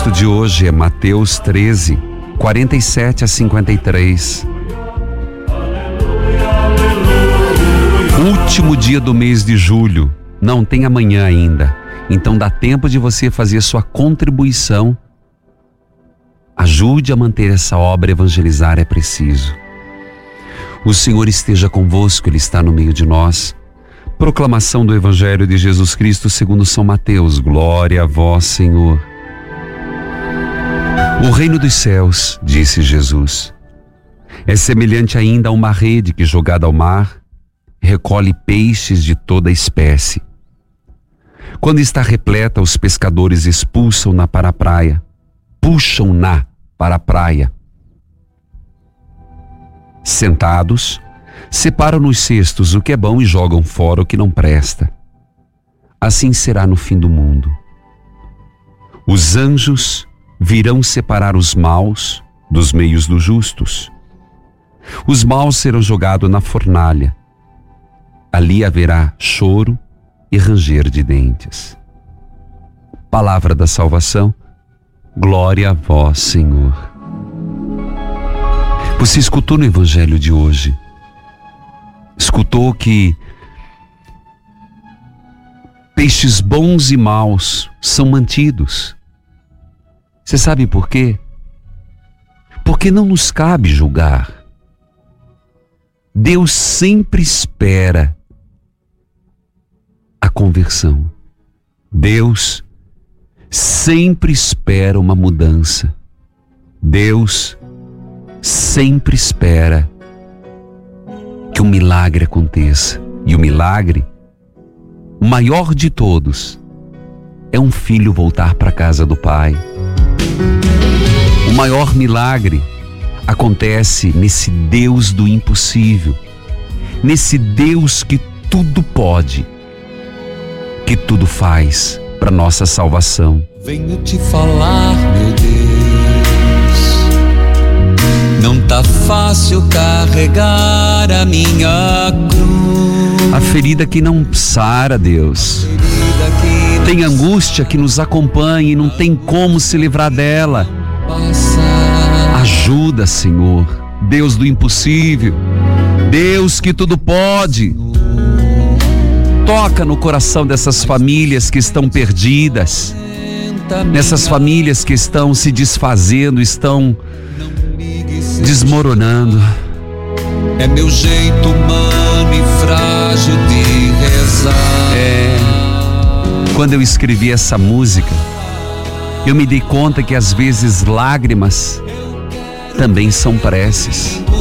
texto de hoje é Mateus 13, 47 a 53. Último dia do mês de julho, não tem amanhã ainda, então dá tempo de você fazer sua contribuição. Ajude a manter essa obra, evangelizar é preciso. O Senhor esteja convosco, Ele está no meio de nós. Proclamação do Evangelho de Jesus Cristo segundo São Mateus. Glória a vós, Senhor. O reino dos céus, disse Jesus, é semelhante ainda a uma rede que, jogada ao mar, recolhe peixes de toda espécie. Quando está repleta, os pescadores expulsam-na para a praia, puxam-na para a praia. Sentados, separam nos cestos o que é bom e jogam fora o que não presta. Assim será no fim do mundo. Os anjos virão separar os maus dos meios dos justos. Os maus serão jogados na fornalha. Ali haverá choro e ranger de dentes. Palavra da salvação. Glória a vós, Senhor. Você escutou no Evangelho de hoje? Escutou que peixes bons e maus são mantidos. Você sabe por quê? Porque não nos cabe julgar. Deus sempre espera a conversão. Deus sempre espera uma mudança. Deus sempre espera que um milagre aconteça. E o milagre, o maior de todos, é um filho voltar para a casa do Pai. O maior milagre acontece nesse Deus do impossível, nesse Deus que tudo pode, que tudo faz para nossa salvação. Venho te falar, meu Deus, não tá fácil carregar a minha cruz. A ferida que não sara, Deus. Tem angústia que nos acompanha e não tem como se livrar dela. Ajuda, Senhor, Deus do impossível, Deus que tudo pode. Toca no coração dessas famílias que estão perdidas, nessas famílias que estão se desfazendo, estão desmoronando. É meu jeito humano e frágil de rezar. Quando eu escrevi essa música, eu me dei conta que às vezes lágrimas também são preces.